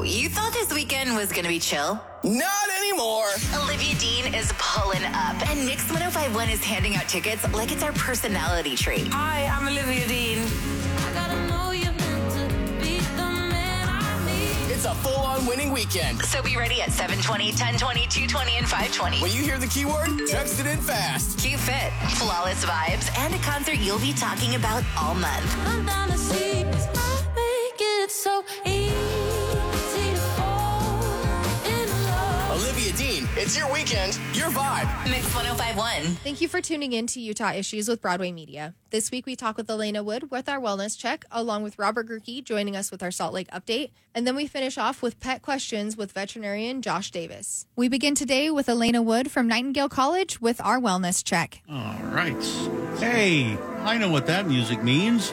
you thought this weekend was going to be chill? Not anymore. Olivia Dean is pulling up, and Mix 105.1 is handing out tickets like it's our personality treat. Hi, I'm Olivia Dean. I gotta know you're meant to be the man I need. It's a full-on winning weekend. So be ready at 720, 1020, 220, and 520. When you hear the keyword, text it in fast. Cute fit, flawless vibes, and a concert you'll be talking about all month. I'm down to see, 'cause I make it so easy to fall in love. Olivia Dean, it's your weekend, your vibe. Mix 105.1. Thank you for tuning in to Utah Issues with Broadway Media. This week we talk with Elena Wood with our wellness check, along with Robert Gerke joining us with our Salt Lake update. And then we finish off with pet questions with veterinarian Josh Davis. We begin today with Elena Wood from Nightingale College with our wellness check. All right. Hey, I know what that music means.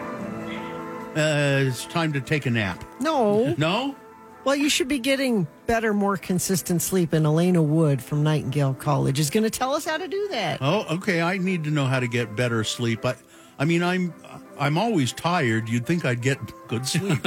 It's time to take a nap. No. No? Well, you should be getting better, more consistent sleep, and Elena Wood from Nightingale College is going to tell us how to do that. Oh, okay. I need to know how to get better sleep. I mean, I'm always tired. You'd think I'd get good sleep.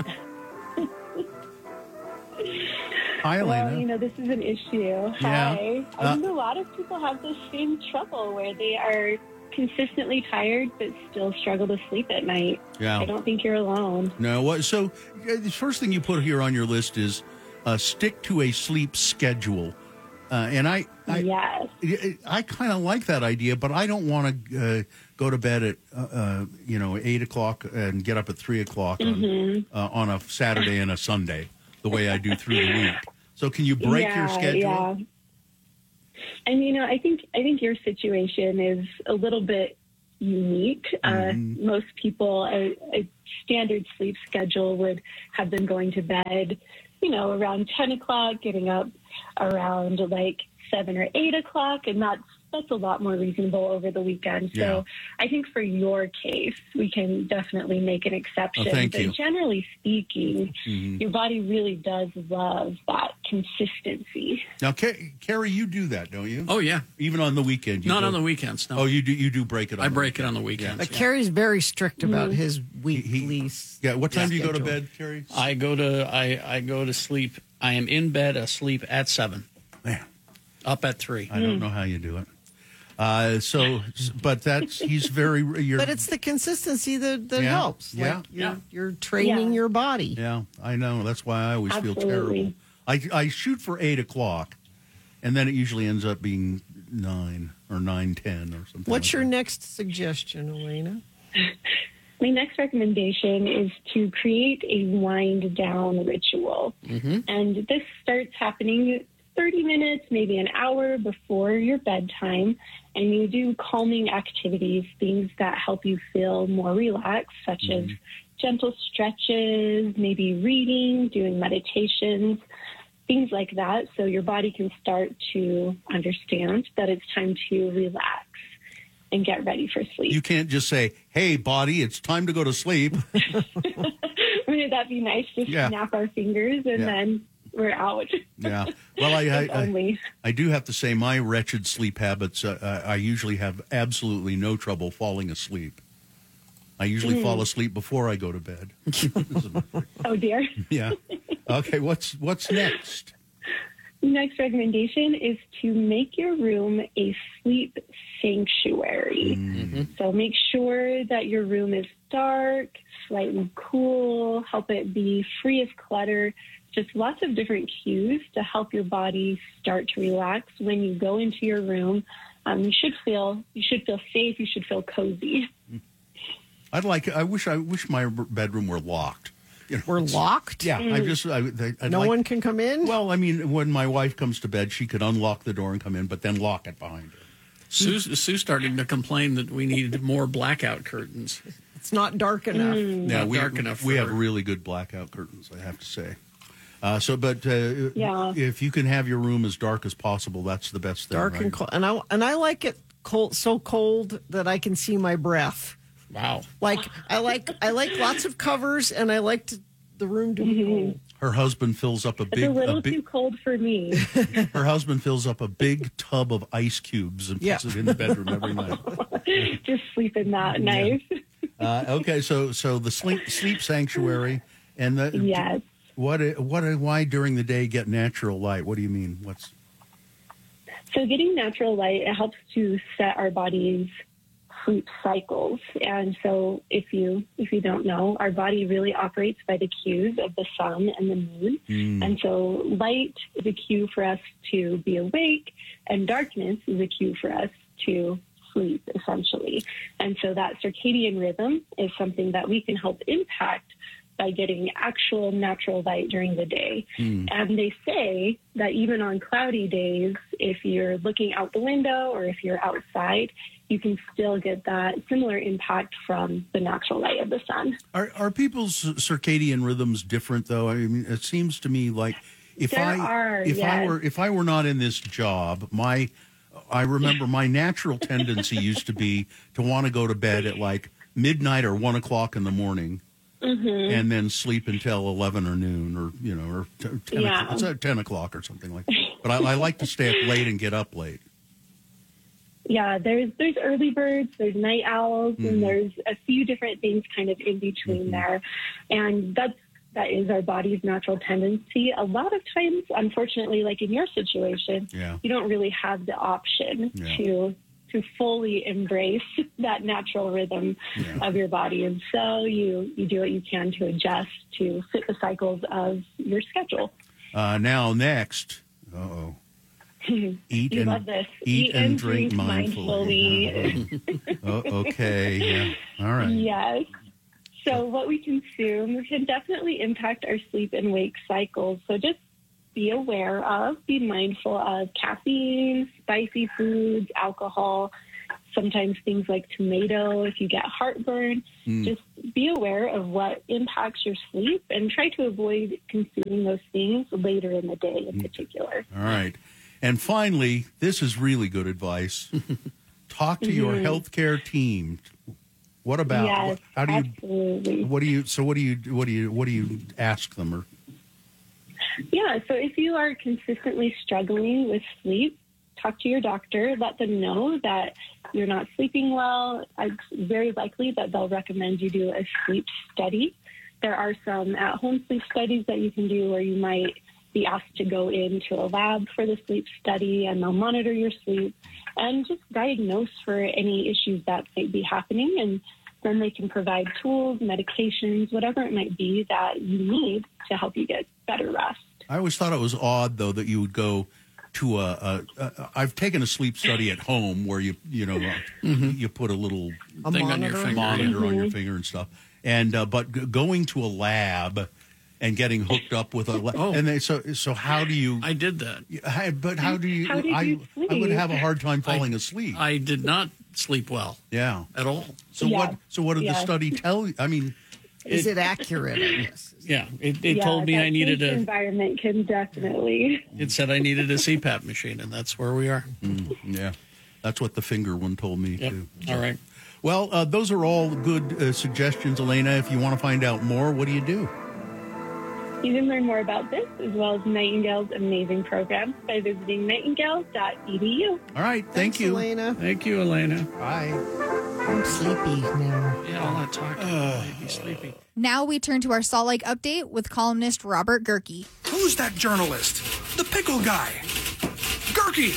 Hi, Elena. Well, this is an issue. Hi. I think a lot of people have the same trouble where they are consistently tired but still struggle to sleep at night. Yeah. I don't think you're alone. No. What? So the first thing you put here on your list is stick to a sleep schedule. And I kind of like that idea, but I don't want to go to bed at 8 o'clock and get up at 3 o'clock on a Saturday and a Sunday, the way I do through the week. So can you break your schedule? Yeah. And I think your situation is a little bit unique. Most people, a standard sleep schedule would have them going to bed, around 10 o'clock, getting up around like 7 or 8 o'clock, and that's a lot more reasonable over the weekend. Yeah. So I think for your case, we can definitely make an exception. Thank you. But generally speaking, your body really does love that consistency. Now, Carrie, you do that, don't you? Oh, yeah. Even on the weekend? Not on the weekends, no. Oh, you do break it on I the break it on the weekends. But Carrie's very strict about his weekly Yeah, what time do you go to schedule. bed, Carrie? I go to sleep. I am in bed asleep at 7. Man, up at 3. I don't know how you do it. But he's very. But it's the consistency that helps. Yeah. You're training your body. Yeah, I know. That's why I always feel terrible. Absolutely. I shoot for 8 o'clock, and then it usually ends up being 9 or 9:10 or something. What's like your that. next suggestion, Elena? My next recommendation is to create a wind down ritual. And this starts happening 30 minutes, maybe an hour before your bedtime. And you do calming activities, things that help you feel more relaxed, such as gentle stretches, maybe reading, doing meditations, things like that. So your body can start to understand that it's time to relax and get ready for sleep. You can't just say, "Hey, body, it's time to go to sleep." Wouldn't that be nice to snap our fingers and then we're out? Yeah. Well, only. I do have to say my wretched sleep habits, I usually have absolutely no trouble falling asleep. I usually fall asleep before I go to bed. Oh, dear. Yeah. Okay, what's next? Next recommendation is to make your room a sleep sanctuary. So make sure that your room is dark, slightly cool, help it be free of clutter. Just lots of different cues to help your body start to relax when you go into your room. You should feel safe. You should feel cozy. I wish my bedroom were locked. We're locked? Yeah, No one can come in? Well, I mean, when my wife comes to bed, she could unlock the door and come in, but then lock it behind her. Sue's starting to complain that we need more blackout curtains. It's not dark enough. Yeah, dark enough. We have really good blackout curtains, I have to say. If you can have your room as dark as possible, that's the best thing. Dark right? and cold, and I like it cold, so cold that I can see my breath. Wow! I like lots of covers, and I like the room to be cold. Her husband fills up It's a little too cold for me. Her husband fills up a big tub of ice cubes and puts it in the bedroom every night. Just sleep in that. Nice. Okay, so the sleep sanctuary and yes. Why during the day get natural light? What do you mean? So getting natural light, it helps to set our body's sleep cycles. And so if you don't know, our body really operates by the cues of the sun and the moon. And so light is a cue for us to be awake, and darkness is a cue for us to sleep, essentially. And so that circadian rhythm is something that we can help impact by getting actual natural light during the day. And they say that even on cloudy days, if you're looking out the window or if you're outside, you can still get that similar impact from the natural light of the sun. Are people's circadian rhythms different, though? I mean, it seems to me like if I were not in this job, I remember my natural tendency used to be to want to go to bed at like midnight or 1 o'clock in the morning. And then sleep until 11 or noon, or 10 o'clock or something like that. But I like to stay up late and get up late. Yeah, there's early birds, there's night owls, and there's a few different things kind of in between there. And that is our body's natural tendency. A lot of times, unfortunately, like in your situation, you don't really have the option to fully embrace that natural rhythm of your body. And so you do what you can to adjust to fit the cycles of your schedule. Now, next, eat and drink mindfully. Okay, yeah. All right. Yes. So what we consume can definitely impact our sleep and wake cycles. So just be mindful of caffeine, spicy foods, alcohol, sometimes things like tomato. If you get heartburn, just be aware of what impacts your sleep and try to avoid consuming those things later in the day in particular. All right. And finally, this is really good advice. Talk to your healthcare team. What about? Yes, absolutely. What do you ask them? Or yeah, so if you are consistently struggling with sleep, talk to your doctor. Let them know that you're not sleeping well. It's very likely that they'll recommend you do a sleep study. There are some at-home sleep studies that you can do where you might be asked to go into a lab for the sleep study, and they'll monitor your sleep and just diagnose for any issues that might be happening. And then they can provide tools, medications, whatever it might be that you need to help you get better rest. I always thought it was odd, though, that you would go to I've taken a sleep study at home where you put a little thing on your finger, on your finger and stuff. And but going to a lab and getting hooked up with so how do you? I did that. But how do you? I would have a hard time falling asleep. I did not sleep well. Yeah, at all. So what did the study tell you? I mean, is it accurate? Yeah, it told me I needed a environment can definitely. It said I needed a CPAP machine, and that's where we are. Yeah, that's what the finger one told me too. All right. Well, those are all good suggestions, Elena. If you want to find out more, what do? You can learn more about this as well as Nightingale's amazing programs by visiting nightingale.edu. All right. Thank you, Elena. Thank you, Elena. Bye. I'm sleepy now. Yeah, all that talking. Made me sleepy. Now we turn to our Salt Lake update with columnist Robert Gerke. Who's that journalist? The pickle guy. Gerke!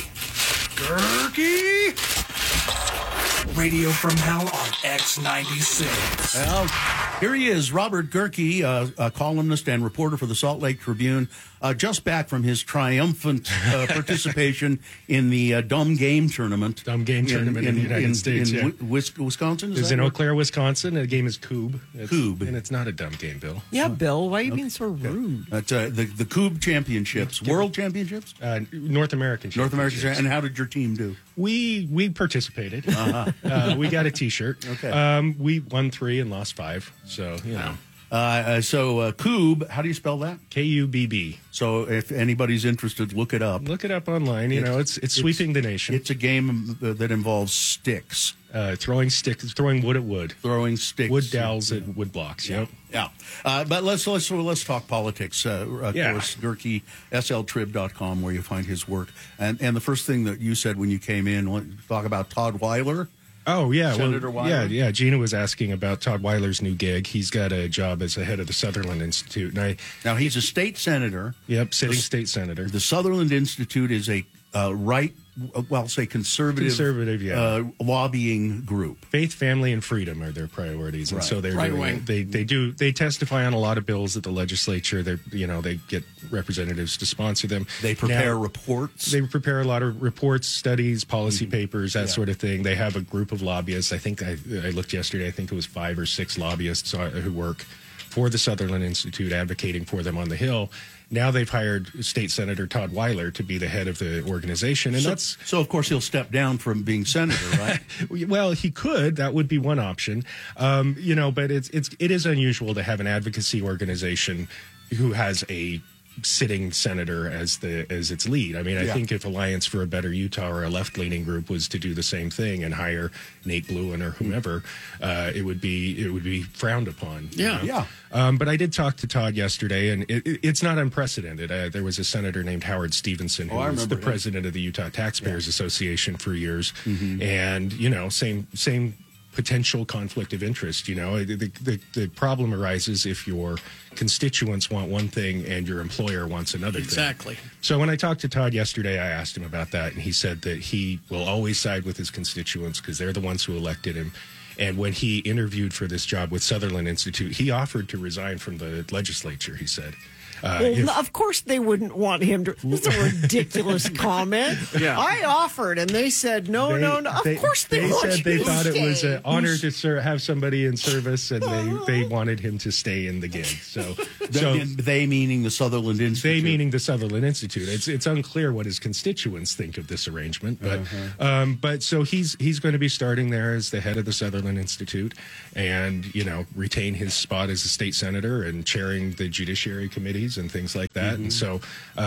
Radio from Hell on X96. Well, here he is, Robert Gerke, a columnist and reporter for the Salt Lake Tribune, just back from his triumphant participation in the Dumb Game Tournament. In the United States, Wisconsin? It's in Eau Claire, Wisconsin. The game is Coob. Coob. And it's not a dumb game, Bill. Yeah, Bill, why are you being so rude? That's the Coob Championships, World Championships? North American Championships. North American. And how did your team do? We participated. We got a T-shirt. Okay. We won 3 and lost 5. So, you know. So Coob, how do you spell that? Kubb. So if anybody's interested, look it up. Look it up online. It's sweeping the nation. It's a game that involves sticks. Throwing wood at wood. Throwing sticks. Wood dowels at wood blocks, Yeah. But let's talk politics. Of course, Gerke, sltrib.com, where you find his work. And the first thing that you said when you came in, talk about Todd Weiler. Oh, yeah. Senator Weiler? Yeah. Gina was asking about Todd Weiler's new gig. He's got a job as the head of the Sutherland Institute. Now, he's a state senator. Yep, sitting state senator. The Sutherland Institute is a conservative lobbying group. Faith, family, and freedom are their priorities, and so they're Right-wing. They testify on a lot of bills at the legislature. They get representatives to sponsor them. They prepare reports. They prepare a lot of reports, studies, policy papers, that sort of thing. They have a group of lobbyists. I think I looked yesterday. I think it was 5 or 6 lobbyists who work for the Sutherland Institute, advocating for them on the Hill. Now they've hired State Senator Todd Weiler to be the head of the organization, and so of course he'll step down from being senator, right? Well, he could. That would be one option, But it is unusual to have an advocacy organization who has a sitting senator as its lead. I mean, I think if Alliance for a Better Utah or a left-leaning group was to do the same thing and hire Nate Bluin or whomever, it would be frowned upon. Yeah. But I did talk to Todd yesterday, and it's not unprecedented. There was a senator named Howard Stevenson who was the president of the Utah Taxpayers Association for years, and same potential conflict of interest. The problem arises if your constituents want one thing and your employer wants another thing. Exactly. So when I talked to Todd yesterday, I asked him about that, and he said that he will always side with his constituents because they're the ones who elected him. And when he interviewed for this job with Sutherland Institute, he offered to resign from the legislature, he said. Of course they wouldn't want him to. That's a ridiculous comment. Yeah. I offered, and they said no. Of course they want said you they to thought stay. it was an honor to have somebody in service, and they wanted him to stay in the gig. So they meaning the Sutherland Institute. They meaning the Sutherland Institute. It's unclear what his constituents think of this arrangement, but so he's going to be starting there as the head of the Sutherland Institute, and retain his spot as a state senator and chairing the judiciary committees and things like that. And so,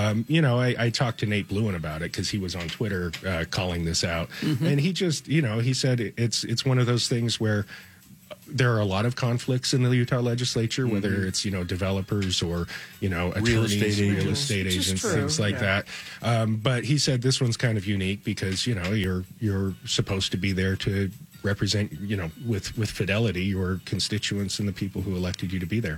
I talked to Nate Bluin about it because he was on Twitter calling this out, and he just, he said it's one of those things where there are a lot of conflicts in the Utah legislature, whether it's, developers or, attorneys, real estate agents, things like that. But he said this one's kind of unique because, you're supposed to be there to represent, with fidelity your constituents and the people who elected you to be there.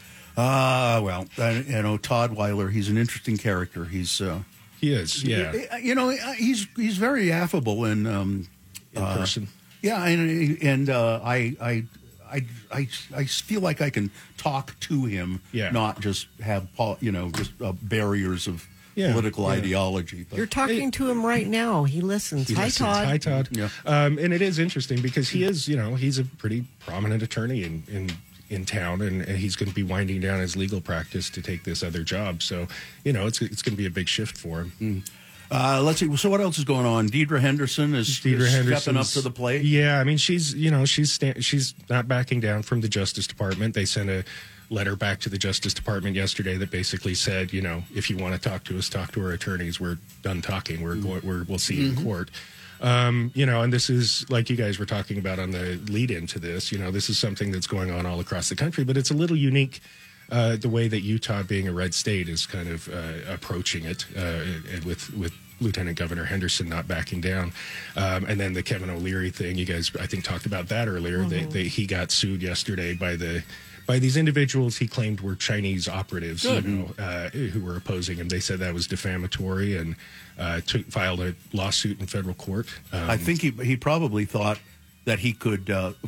Todd Weiler, he's an interesting character. He is, yeah. He's very affable and in person. Yeah, and I feel like I can talk to him, not just have barriers of political ideology. But You're talking to him right now. He listens. Hi, Todd. Hi, Todd. Yeah. And it is interesting because he is, he's a pretty prominent attorney in town, and he's going to be winding down his legal practice to take this other job. So, it's going to be a big shift for him. Let's see. So what else is going on? Deidre Henderson is stepping up to the plate. Yeah, I mean, she's not backing down from the Justice Department. They sent a letter back to the Justice Department yesterday that basically said, if you want to talk to us, talk to our attorneys. We're done talking. We'll see you in court. And this is, like you guys were talking about on the lead into this, this is something that's going on all across the country, but it's a little unique, the way that Utah, being a red state, is kind of approaching it, and with Lieutenant Governor Henderson not backing down. And then the Kevin O'Leary thing, you guys, I think, talked about that earlier. He got sued yesterday by these individuals he claimed were Chinese operatives, who were opposing him. They said that was defamatory and filed a lawsuit in federal court. I think he probably thought that he could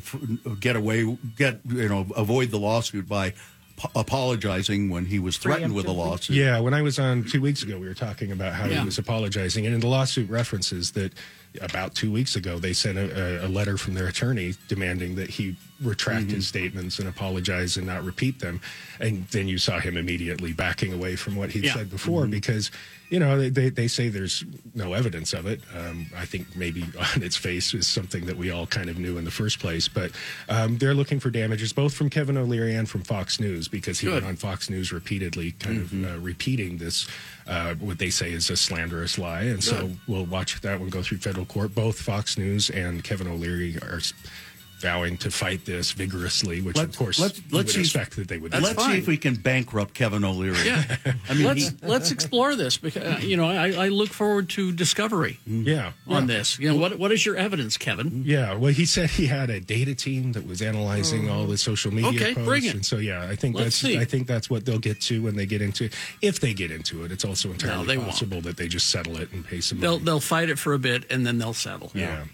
avoid the lawsuit by apologizing when he was threatened with a lawsuit. Yeah, when I was on 2 weeks ago, we were talking about how he was apologizing, and in the lawsuit references that about 2 weeks ago they sent a letter from their attorney demanding that he retract his statements and apologize and not repeat them. And then you saw him immediately backing away from what he'd said before because, they say there's no evidence of it. I think maybe on its face is something that we all kind of knew in the first place. But they're looking for damages both from Kevin O'Leary and from Fox News because he went on Fox News repeatedly kind of repeating this, what they say is a slanderous lie. And so we'll watch that one go through federal court. Both Fox News and Kevin O'Leary are vowing to fight this vigorously, which of course let's expect that they would. Let's see if we can bankrupt Kevin O'Leary. Yeah, I mean, let's explore this because I look forward to discovery. On this. What is your evidence, Kevin? Yeah, well, he said he had a data team that was analyzing all the social media posts. Bring it. And so I think that's what they'll get to when they get into it. If they get into it, it's also entirely possible that they just settle it and pay some money. They'll fight it for a bit and then they'll settle. Yeah.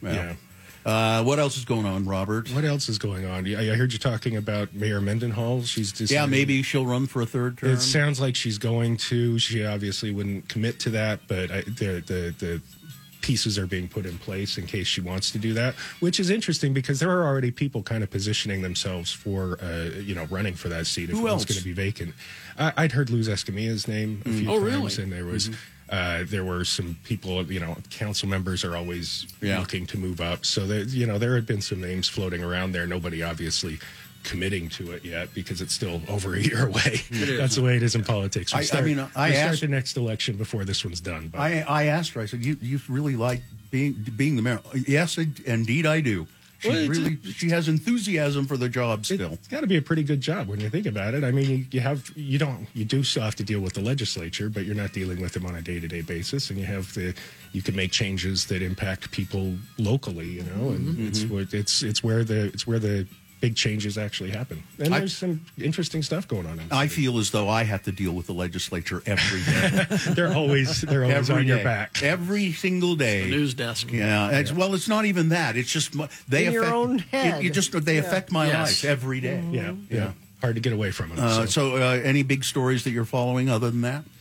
What else is going on, Robert? What else is going on? I heard you talking about Mayor Mendenhall. She's just maybe she'll run for a third term. It sounds like she's going to. She obviously wouldn't commit to that, but the pieces are being put in place in case she wants to do that, which is interesting because there are already people kind of positioning themselves for running for that seat if it's going to be vacant. I'd heard Luz Escamilla's name a few times, and there was. There were some people, council members are always looking to move up. So, there had been some names floating around there. Nobody obviously committing to it yet because it's still over a year away. That's the way it is in politics. We start the next election before this one's done. But. I asked her, I said, you really like being the mayor? Yes, indeed I do. She has enthusiasm for the job still. It's got to be a pretty good job when you think about it. I mean, you do still have to deal with the legislature, but you're not dealing with them on a day-to-day basis, and you can make changes that impact people locally, and it's where the big changes actually happen. And there's some interesting stuff going on. I feel as though I have to deal with the legislature every day. they're always on your back. Every single day. The news desk. Yeah. Well, it's not even that. It's just they affect your own head. They affect my life every day. Yeah. Hard to get away from them. So any big stories that you're following other than that?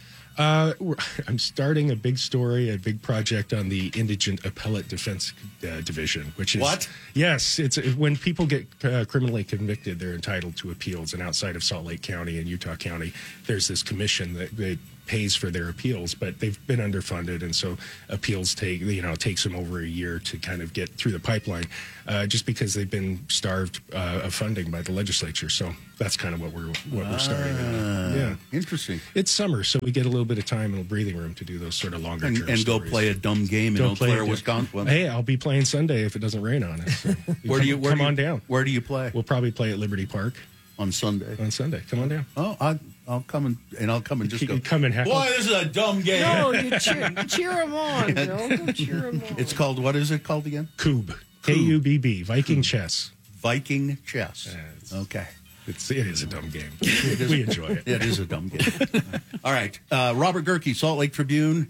I'm starting a big project on the Indigent Appellate Defense Division, which is what? Yes, it's when people get criminally convicted, they're entitled to appeals, and outside of Salt Lake County and Utah County, there's this commission that pays for their appeals, but they've been underfunded, and so appeals takes them over a year to kind of get through the pipeline, just because they've been starved of funding by the legislature. So that's kind of what we're starting. Yeah, interesting. It's summer, so we get a little bit of time and a breathing room to do those sort of longer term and stories. go play a dumb game in Eau Claire, Wisconsin. Hey, I'll be playing Sunday if it doesn't rain on us. So come on down. Where do you play? We'll probably play at Liberty Park on Sunday. Come on down. Oh, I'll come and just go. Come and heckle. Boy, this is a dumb game. No, you cheer him on, Bill. Go cheer him on. It's called, what is it called again? Koob. K-U-B-B. Viking chess. Viking chess. Okay. It is a dumb game. We enjoy it. It is a dumb game. All right. Robert Gerke, Salt Lake Tribune.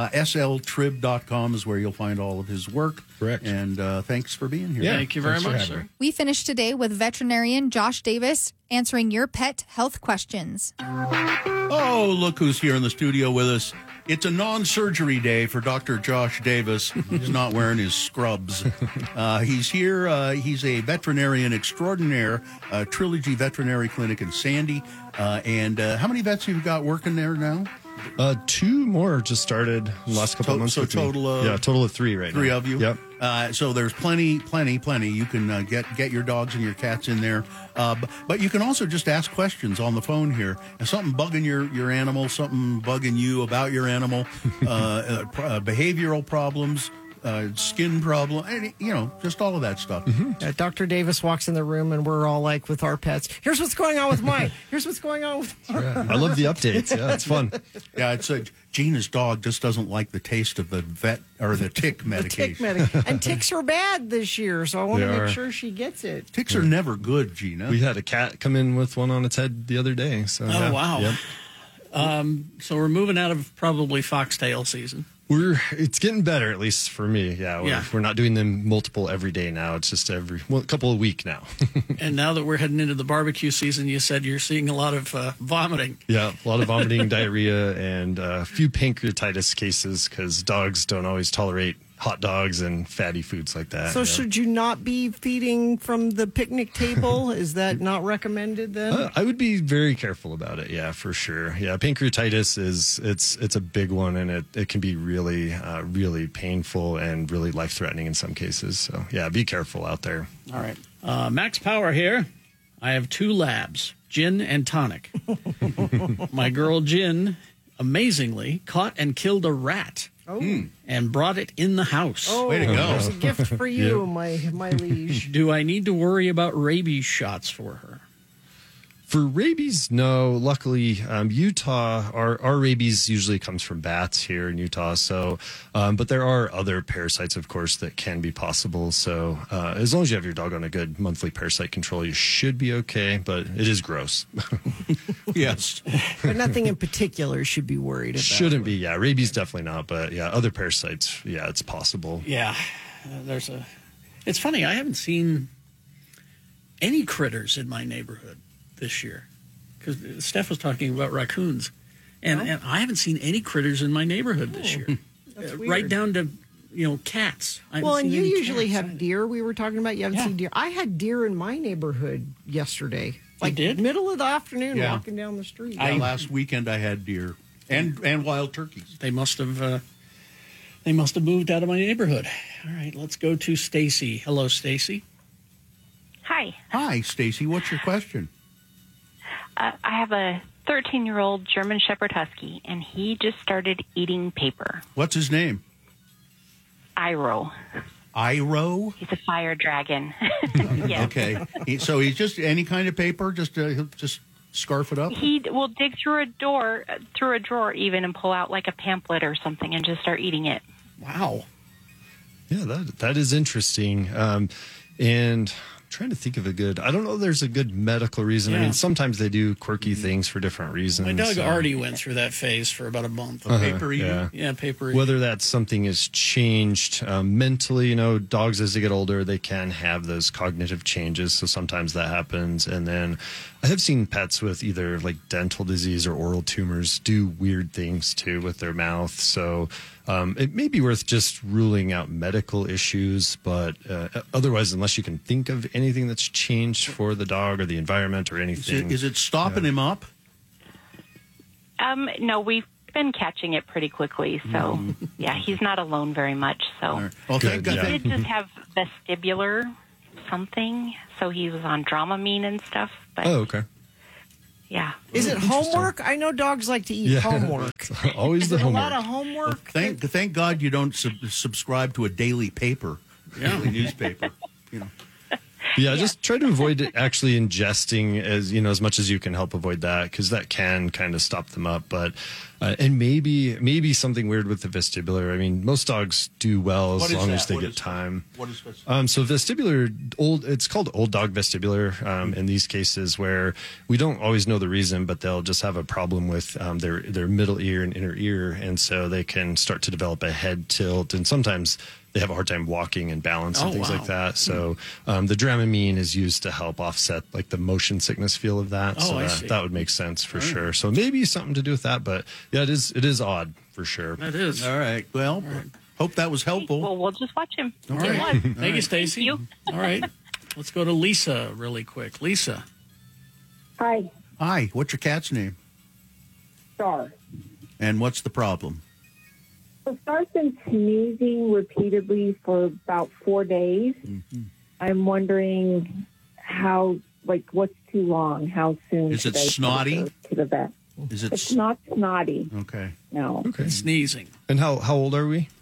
sltrib.com is where you'll find all of his work. Correct. And thanks for being here. Yeah, thank you very much, sir. We finished today with veterinarian Josh Davis answering your pet health questions. Oh, look who's here in the studio with us. It's a non-surgery day for Dr. Josh Davis. He's not wearing his scrubs. He's here. He's a veterinarian extraordinaire, Trilogy Veterinary Clinic in Sandy. And how many vets have you got working there now? 2 more just started in the last couple of months. So total of 3 right now. 3 of you? Yep. So there's plenty. You can get your dogs and your cats in there. But you can also just ask questions on the phone here. If something bugging your animal, something bugging you about your animal, behavioral problems, skin problem, and, just all of that stuff. Mm-hmm. Dr. Davis walks in the room and we're all like with our pets, here's what's going on with mine. Here's what's going on with mine. Yeah, I love the updates. Yeah, it's fun. Yeah, it's Gina's dog just doesn't like the taste of the vet or the tick medication. And ticks are bad this year, so I want to make sure she gets it. Ticks are never good, Gina. We had a cat come in with one on its head the other day. So wow. Yep. So we're moving out of probably foxtail season. It's getting better, at least for me. Yeah, we're not doing them multiple every day now. It's just a couple a week now. And now that we're heading into the barbecue season, you said you're seeing a lot of vomiting. Yeah, a lot of vomiting, diarrhea, and a few pancreatitis cases because dogs don't always tolerate hot dogs and fatty foods like that. So should you not be feeding from the picnic table? Is that not recommended then? I would be very careful about it. Yeah, for sure. Yeah, pancreatitis it's a big one, and it can be really, really painful and really life-threatening in some cases. So yeah, be careful out there. All right. Max Power here. I have 2 labs, gin and tonic. My girl Gin amazingly caught and killed a rat and brought it in the house. Oh, way to go. It's a gift for you, my liege. Do I need to worry about rabies shots for her? For rabies, no. Luckily, Utah, our rabies usually comes from bats here in Utah. So, but there are other parasites, of course, that can be possible. So, as long as you have your dog on a good monthly parasite control, you should be okay. But it is gross. Yes, But nothing in particular should be worried about. Shouldn't be. Yeah, rabies definitely not. But yeah, other parasites, yeah, it's possible. Yeah, It's funny. I haven't seen any critters in my neighborhood this year, because Steph was talking about raccoons, and I haven't seen any critters in my neighborhood this year. Right down to cats. Well, and you usually have deer. We were talking about you haven't seen deer. I had deer in my neighborhood yesterday. Like middle of the afternoon, walking down the street. Last weekend I had deer and wild turkeys. They must have moved out of my neighborhood. All right, let's go to Stacy. Hello, Stacy. Hi, Stacy. What's your question? I have a 13-year-old German Shepherd Husky, and he just started eating paper. What's his name? Iro. Iro? He's a fire dragon. Yes. Okay. So he's just any kind of paper? He'll just scarf it up? He will dig through a drawer even, and pull out like a pamphlet or something and just start eating it. Wow. Yeah, that is interesting. And trying to think of I don't know if there's a good medical reason. I mean, sometimes they do quirky things for different reasons. My dog already went through that phase for about a month. Paper eating? Yeah, paper eating. Whether that's something has changed mentally, dogs as they get older, they can have those cognitive changes. So sometimes that happens. And then I have seen pets with either like dental disease or oral tumors do weird things too with their mouth. So it may be worth just ruling out medical issues, but otherwise, unless you can think of anything that's changed for the dog or the environment or anything. Is it stopping him up? No, we've been catching it pretty quickly. So, yeah, he's not alone very much. So, Right. Well, thank God. He did just have vestibular something. So he was on Dramamine and stuff. But, okay. Yeah. Is it homework? I know dogs like to eat homework. Always the homework. homework. A lot of homework. Thank God you don't subscribe to a daily paper, daily newspaper. Yeah, just try to avoid actually ingesting as much as you can help avoid that, because that can kind of stop them up. But and maybe something weird with the vestibular. I mean, most dogs do well as long as they get time. What is vestibular? So vestibular, it's called old dog vestibular in these cases, where we don't always know the reason, but they'll just have a problem with their middle ear and inner ear, and so they can start to develop a head tilt, and sometimes they have a hard time walking and balance and things like that. So the Dramamine is used to help offset like the motion sickness feel of that. So that would make sense for sure. So maybe something to do with that, but yeah, it is odd for sure. That is. All right. Well, hope that was helpful. Well, we'll just watch him. All right. Thank you, Stacy. All right. Let's go to Lisa really quick. Lisa. Hi. Hi. What's your cat's name? Star. And what's the problem? So Star's been sneezing repeatedly for about 4 days. Mm-hmm. I'm wondering what's too long? How soon Is should it I snotty? take her to the vet? It's not snotty. Okay. No. Okay. Sneezing. And how old are we?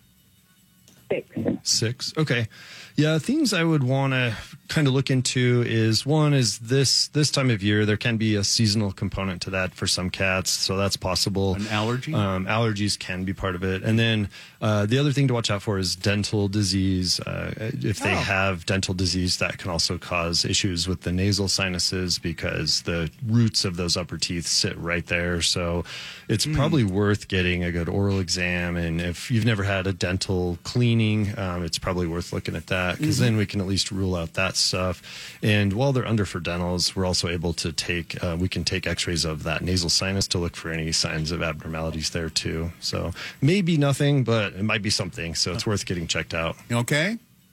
6. 6. Okay. Yeah, things I would want to kind of look into is this time of year, there can be a seasonal component to that for some cats. So that's possible. An allergy? Allergies can be part of it. And then the other thing to watch out for is dental disease. If they have dental disease, that can also cause issues with the nasal sinuses because the roots of those upper teeth sit right there. So it's probably worth getting a good oral exam. And if you've never had a dental cleaning, it's probably worth looking at that, because then we can at least rule out that stuff. And while they're under for dentals, we're also able to take x-rays of that nasal sinus to look for any signs of abnormalities there too. So maybe nothing, but it might be something. So it's worth getting checked out. Okay.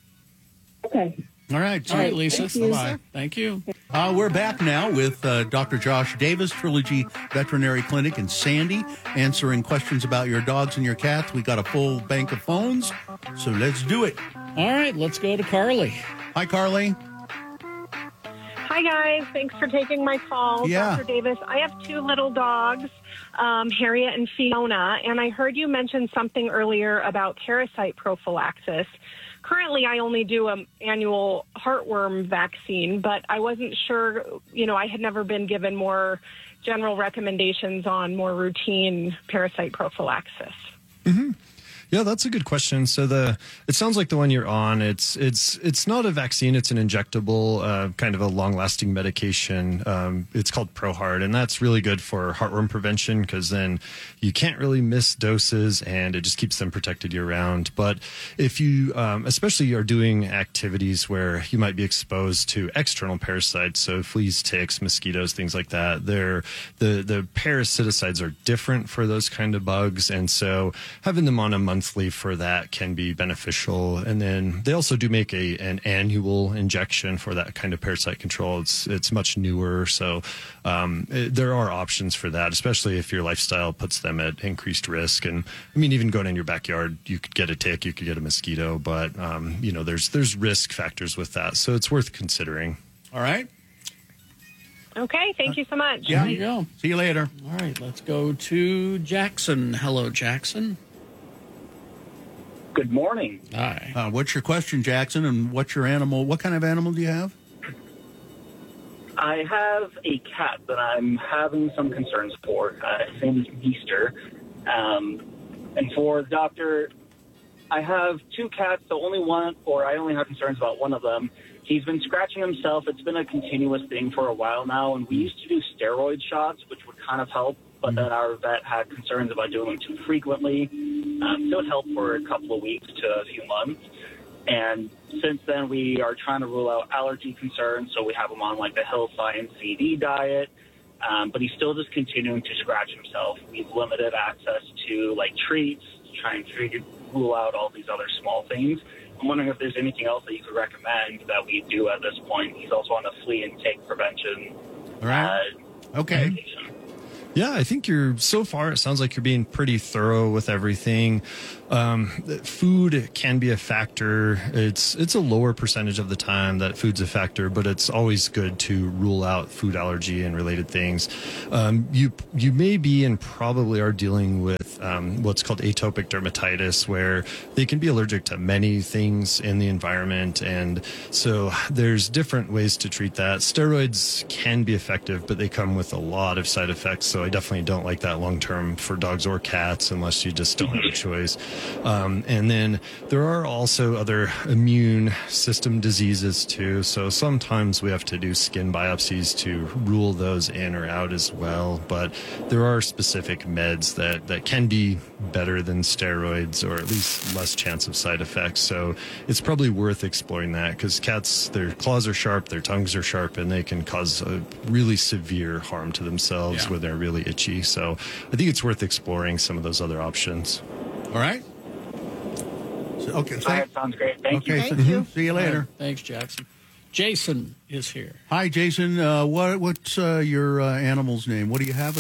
Okay. All right. All right, Lisa. Bye-bye. Thank you. We're back now with Dr. Josh Davis, Trilogy Veterinary Clinic in Sandy, answering questions about your dogs and your cats. We got a full bank of phones, so let's do it. All right, let's go to Carly. Hi, Carly. Hi, Hi, guys. Thanks for taking my call, Yeah. Dr. Davis. I have 2 little dogs, Harriet and Fiona, and I heard you mention something earlier about parasite prophylaxis. Currently, I only do an annual heartworm vaccine, but I wasn't sure, I had never been given more general recommendations on more routine parasite prophylaxis. Mm-hmm. Yeah, that's a good question. So it sounds like the one you're on, it's not a vaccine, it's an injectable, kind of a long-lasting medication. It's called ProHeart, and that's really good for heartworm prevention because then you can't really miss doses and it just keeps them protected year-round. But if you, especially are doing activities where you might be exposed to external parasites, so fleas, ticks, mosquitoes, things like that, the parasiticides are different for those kind of bugs, and so having them on a monthly for that can be beneficial. And then they also do make an annual injection for that kind of parasite control. It's much newer, so there are options for that, especially if your lifestyle puts them at increased risk. And I mean, even going in your backyard, you could get a tick, you could get a mosquito, but there's risk factors with that, so it's worth considering. All right. Okay, thank you so much. There you go. See you later. All right, let's go to Jackson. Hello, Jackson. Good morning. Hi. What's your question, Jackson, and what's your animal? What kind of animal do you have? I have a cat that I'm having some concerns for. His name is Beaster. And for the doctor, I have 2 cats, so I only have concerns about one of them. He's been scratching himself. It's been a continuous thing for a while now, and we used to do steroid shots, which would kind of help, but then our vet had concerns about doing them too frequently. So it helped for a couple of weeks to a few months. And since then, we are trying to rule out allergy concerns, so we have him on, the Hill Science CD diet. But he's still just continuing to scratch himself. We've limited access to, treats to try and rule out all these other small things. I'm wondering if there's anything else that you could recommend that we do at this point. He's also on a flea and tick prevention. All right. Okay. medication. Yeah, I think so far it sounds like you're being pretty thorough with everything. Food can be a factor. It's a lower percentage of the time that food's a factor, but it's always good to rule out food allergy and related things. You may be and probably are dealing with what's called atopic dermatitis, where they can be allergic to many things in the environment, and so there's different ways to treat that. Steroids can be effective, but they come with a lot of side effects, so I definitely don't like that long term for dogs or cats unless you just don't have a choice. And then there are also other immune system diseases too. So sometimes we have to do skin biopsies to rule those in or out as well. But there are specific meds that can be better than steroids, or at least less chance of side effects. So it's probably worth exploring that, because cats, their claws are sharp, their tongues are sharp, and they can cause a really severe harm to themselves when they're really itchy. So I think it's worth exploring some of those other options. All right. Okay. That sounds great. Thank you. Thank you. See you later. Right, thanks, Jackson. Jason is here. Hi, Jason. What's your animal's name? What do you have?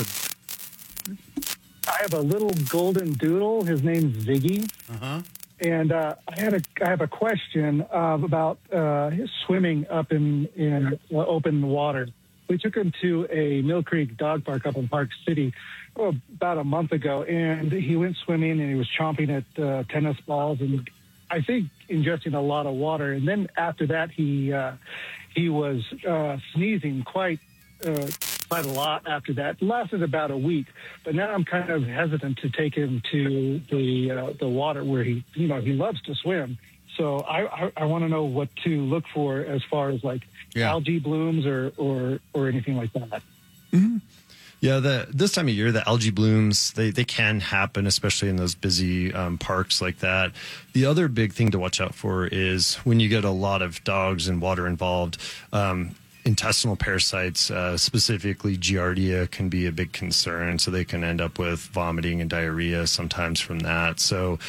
I have a little golden doodle. His name's Ziggy. Uh-huh. And I have a question about his swimming up in open water. We took him to a Mill Creek dog park up in Park City about a month ago, and he went swimming and he was chomping at tennis balls and I think ingesting a lot of water. And then after that, he was sneezing quite a lot after that. It lasted about a week, but now I'm kind of hesitant to take him to the water where he loves to swim. So I want to know what to look for as far as algae blooms or anything like that. Mm-hmm. Yeah, this time of year, the algae blooms, they can happen, especially in those busy parks like that. The other big thing to watch out for is when you get a lot of dogs and water involved, intestinal parasites, specifically Giardia, can be a big concern. So they can end up with vomiting and diarrhea sometimes from that. So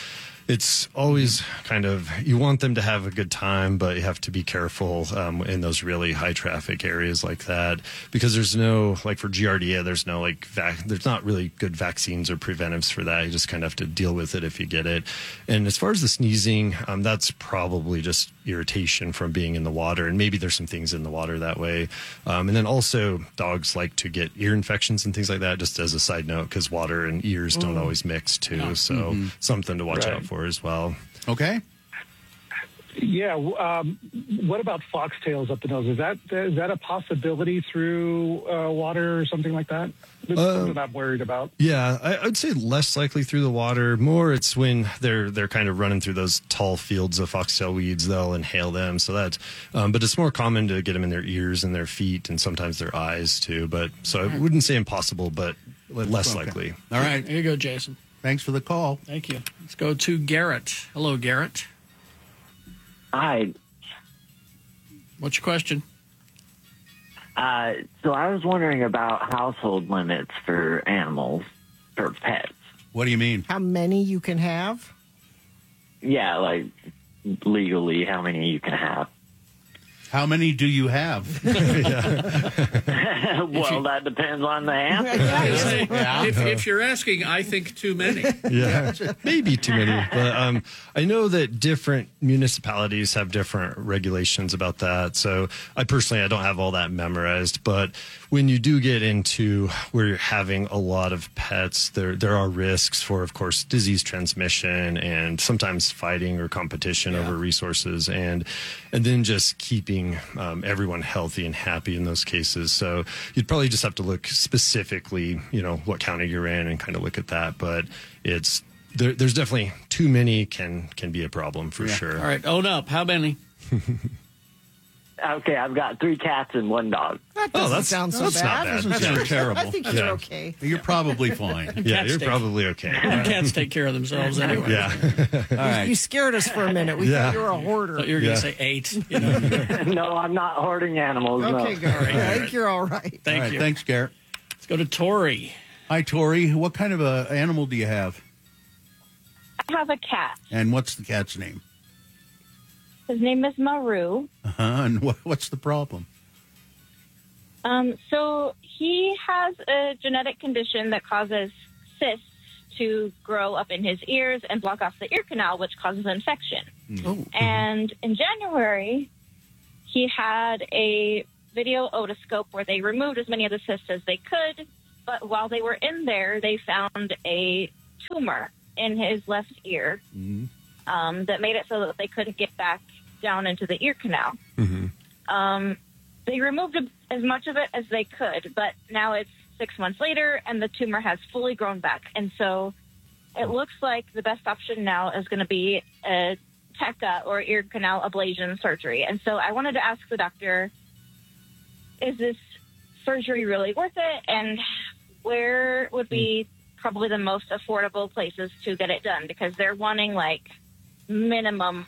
it's always kind of, you want them to have a good time, but you have to be careful in those really high traffic areas like that, because there's no, like for Giardia, there's no there's not really good vaccines or preventives for that. You just kind of have to deal with it if you get it. And as far as the sneezing, that's probably just irritation from being in the water, and maybe there's some things in the water that way. And then also dogs like to get ear infections and things like that, just as a side note, because water and ears don't always mix too. So something to watch out for as well. Okay. Yeah. What about foxtails up the nose? Is that a possibility through water or something like that? That's something I'm worried about. Yeah, I'd say less likely through the water. More, it's when they're kind of running through those tall fields of foxtail weeds. They'll inhale them. So that's, but it's more common to get them in their ears and their feet, and sometimes their eyes too. But so I wouldn't say impossible, but less likely. All right, here you go, Jason. Thanks for the call. Thank you. Let's go to Garrett. Hello, Garrett. Hi. What's your question? So I was wondering about household limits for animals, for pets. What do you mean? How many you can have? Yeah, like legally, how many you can have. How many do you have? Well, that depends on the answer. If you're asking, I think too many. Yeah, maybe too many. But I know that different municipalities have different regulations about that. So I don't have all that memorized. But when you do get into where you're having a lot of pets, there are risks for, of course, disease transmission and sometimes fighting or competition over resources, and then just keeping everyone healthy and happy in those cases. So you'd probably just have to look specifically, what county you're in and kind of look at that. But it's there's definitely too many can be a problem for sure. All right, own up. How many? Okay, I've got 3 cats and 1 dog. That doesn't sound so that's bad. not bad. Doesn't sound terrible. I think you're okay. You're probably fine. Yeah, you're probably okay. Cats take care of themselves anyway. Yeah. All right. You scared us for a minute. We thought you were a hoarder. You were going to say 8. No, I'm not hoarding animals. Okay, no. Garrett. I think you're all right. Thank you. Thanks, Garrett. Let's go to Tori. Hi, Tori. What kind of a animal do you have? I have a cat. And what's the cat's name? His name is Maru. And what's the problem? So he has a genetic condition that causes cysts to grow up in his ears and block off the ear canal, which causes infection. Oh. And in January, he had a video otoscope where they removed as many of the cysts as they could. But while they were in there, they found a tumor in his left ear that made it so that they couldn't get back down into the ear canal. They removed as much of it as they could, but now it's 6 months later and the tumor has fully grown back. And so it looks like the best option now is going to be a TECA, or ear canal ablation surgery. And so I wanted to ask the doctor, is this surgery really worth it? And where would be probably the most affordable places to get it done? Because they're wanting like minimum